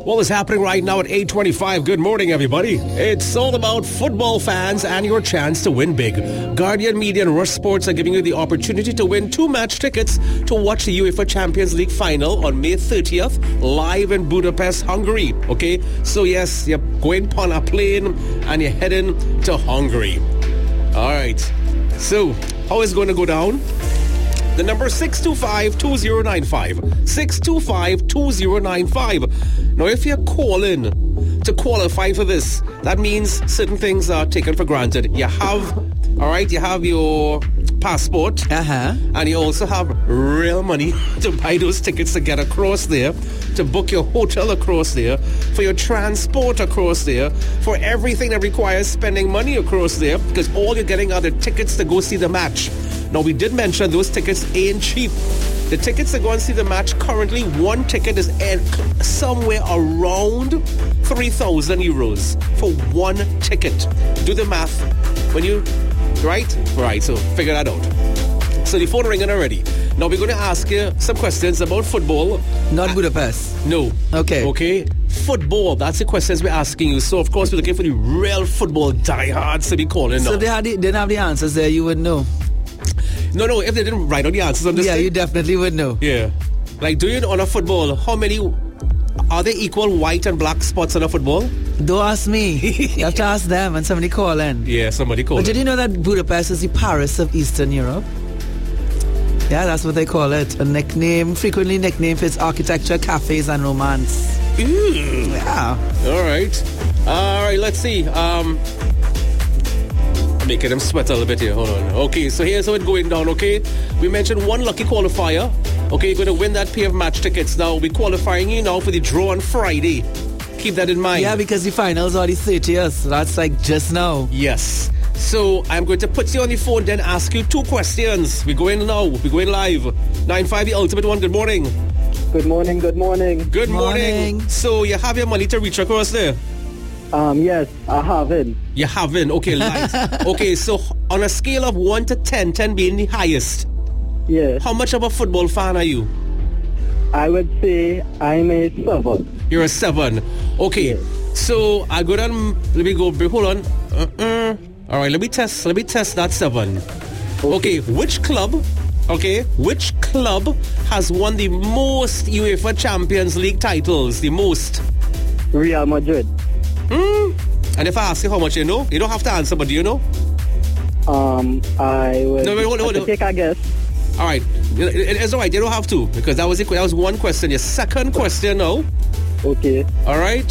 What is happening right now at 8:25? Good morning, everybody. It's all about football fans and your chance to win big. Guardian Media and Rush Sports are giving you the opportunity to win 2 match tickets to watch the UEFA Champions League final on May 30th, live in Budapest, Hungary. Okay, so yes, you're going on a plane and you're heading to Hungary. All right, so how is it going to go down? The number 625-2095. 625-2095. Now, if you're calling to qualify for this, that means certain things are taken for granted. You have, all right, you have your passport. And you also have real money to buy those tickets to get across there, to book your hotel across there, for your transport across there, for everything that requires spending money across there, because all you're getting are the tickets to go see the match. Now, we did mention those tickets ain't cheap. The tickets to go and see the match, currently one ticket is somewhere around 3,000 euros for one ticket. Do the math. When you, right, so figure that out. So the phone ringing already. Now we're going to ask you some questions about football. Not Budapest. No. Okay. Football, that's the questions we're asking you. So of course we're looking for the real football diehards to be calling now. So they didn't have the answers there, you would know. No, if they didn't write out the answers on this thing, you definitely would know. Yeah. Like, do you know on a football, how many, are there equal white and black spots on a football? Don't ask me. You have to ask them and somebody call in. Yeah, somebody call in. But did you know that Budapest is the Paris of Eastern Europe? Yeah, that's what they call it. A nickname, frequently nicknamed for its architecture, cafes and romance. Yeah. All right, let's see. Making them sweat a little bit here. Hold on. Okay, so here's how it's going down, okay? We mentioned one lucky qualifier. Okay, you're going to win that pair of match tickets. Now, we're qualifying you now for the draw on Friday. Keep that in mind. Yeah, because the finals are the 30th. So that's like just now. Yes. So, I'm going to put you on the phone, then ask you 2 questions. We're going now. We're going live. 9-5, the ultimate one. Good morning. Good morning. Good morning. So, you have your money to reach across there? Yes, I haven't. You haven't? Okay, light. Okay, so on a scale of 1 to 10, 10 being the highest, yes, how much of a football fan are you? I would say I'm a 7. You're a 7. Okay, yes. So I go down, let me go, hold on. All right, let me test that 7. Okay, which club has won the most UEFA Champions League titles? The most? Real Madrid. And if I ask you how much you know, you don't have to answer, but do you know? I would hold on. Take a guess. All right, it's all right. You don't have to, because that was one question. Your second question now. Okay. All right.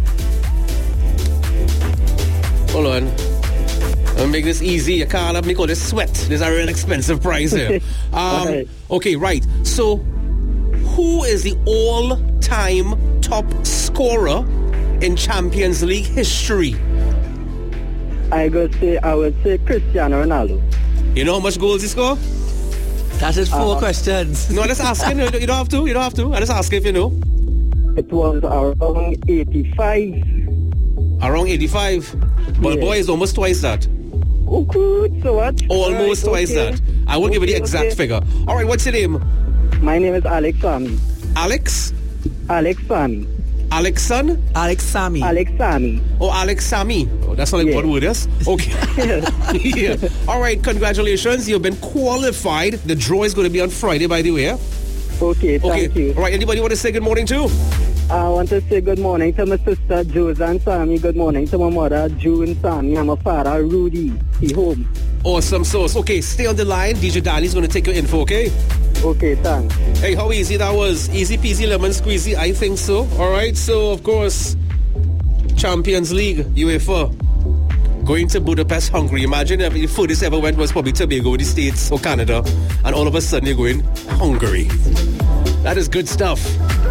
Hold on. I'll make this easy. You can't have me call this sweat. This is a real expensive price here. Okay. Okay, right. So, who is the all-time top scorer in Champions League history? I would say Cristiano Ronaldo. You know how much goals he scored? That is 4 questions. No, I'm just asking. You don't have to. I just ask if you know. It was around 85. Around 85. But boy, it's almost twice that. Okay, so what? Almost twice that. I won't give you the exact figure. All right, what's your name? My name is Alex Sami. Alex? Alex Sami. Alex son? Alex Sami. Alex Sami. Oh, Alex Sami. Oh, that's not like one word, yes? Okay. Yeah. All right, congratulations. You've been qualified. The draw is going to be on Friday, by the way. Okay, thank you. All right, anybody want to say good morning to? I want to say good morning to my sister, Josan Sami. Good morning to my mother, June Sami, and my father, Rudy. He home. Awesome sauce. Okay, stay on the line. DJ Danny's going to take your info, okay? Okay, thanks. Hey, how easy that was? Easy peasy lemon squeezy? I think so. All right, so, of course, Champions League, UEFA, going to Budapest, Hungary. Imagine if the furthest ever went was probably Tobago, the States, or Canada, and all of a sudden you're going Hungary. That is good stuff.